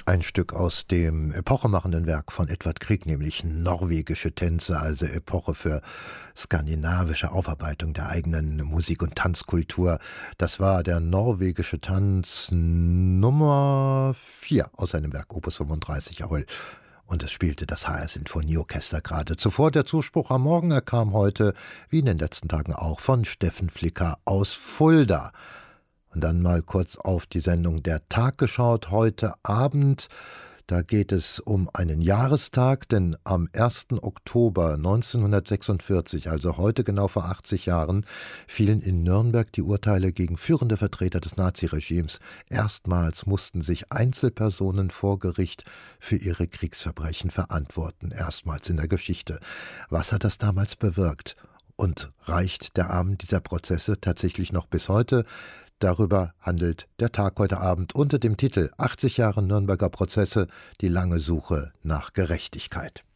Ein Stück aus dem epochemachenden Werk von Edvard Grieg, nämlich Norwegische Tänze, also Epoche für skandinavische Aufarbeitung der eigenen Musik- und Tanzkultur. Das war der norwegische Tanz Nummer 4 aus seinem Werk Opus 35, jawohl. Und es spielte das HR Sinfonieorchester gerade. Zuvor der Zuspruch am Morgen, er kam heute, wie in den letzten Tagen auch, von Steffen Flicker aus Fulda. Und dann mal kurz auf die Sendung Der Tag geschaut, heute Abend. Da geht es um einen Jahrestag, denn am 1. Oktober 1946, also heute genau vor 80 Jahren, fielen in Nürnberg die Urteile gegen führende Vertreter des Naziregimes. Erstmals mussten sich Einzelpersonen vor Gericht für ihre Kriegsverbrechen verantworten, erstmals in der Geschichte. Was hat das damals bewirkt? Und reicht der Abend dieser Prozesse tatsächlich noch bis heute? Darüber handelt der Tag heute Abend unter dem Titel 80 Jahre Nürnberger Prozesse, die lange Suche nach Gerechtigkeit.